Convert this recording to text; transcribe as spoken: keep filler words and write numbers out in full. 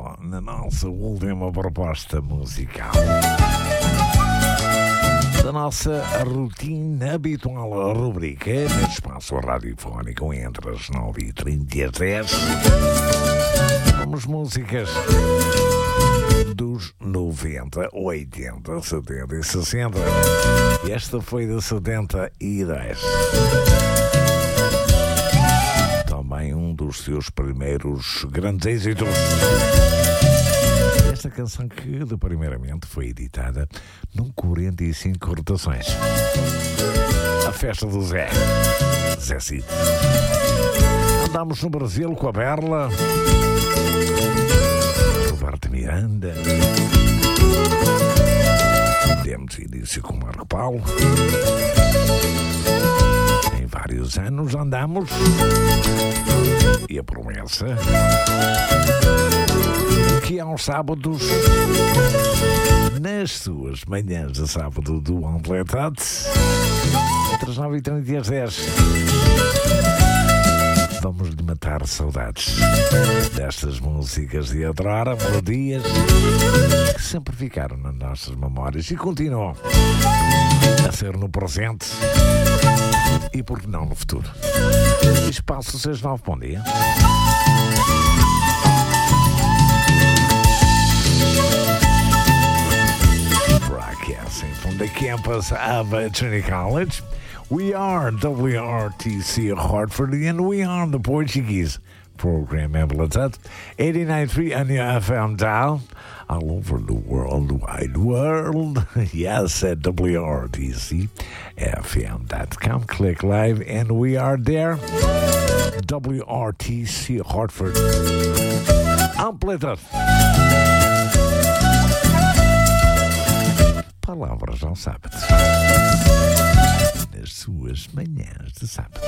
na nossa última proposta musical da nossa rotina habitual rubrica neste espaço radiofónico entre as nove e trinta e as dez. Vamos músicas dos noventa, oitenta, setenta e sessenta. E esta foi de setenta e dez. Também um dos seus primeiros grandes êxitos. Esta canção que, de primeiramente, foi editada num quarenta e cinco rotações. A festa do Zé. Zé Cid. Andámos no Brasil com a Berla. Roberto Miranda. Demos início com Marco Paulo. Em vários anos andamos. E a promessa que aos sábados, nas suas manhãs de sábado do Ampletado, entre as nove e trinta e as dez, vamos lhe matar saudades destas músicas de outrora, melodias que sempre ficaram nas nossas memórias e continuam a ser no presente e, por que não, no futuro. Espaço seis nove, bom dia. Broadcasting from the campus of Trinity College, we are W R T C Hartford, and we are the Portuguese program Habilitado, eighty-nine point three on your F M dial, all over the world, wide world. Yes, at W R T C F M dot com. Click live, and we are there. W R T C Hartford. Amplitude. Palavras ao sábado. Nas suas manhãs de sábado.